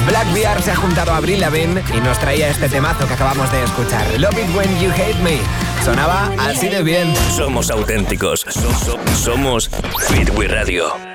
Blackbeard se ha juntado a Avril Lavigne y nos traía este temazo que acabamos de escuchar. Love It When You Hate Me. Sonaba así de bien. Somos auténticos. Somos Hit We Radio.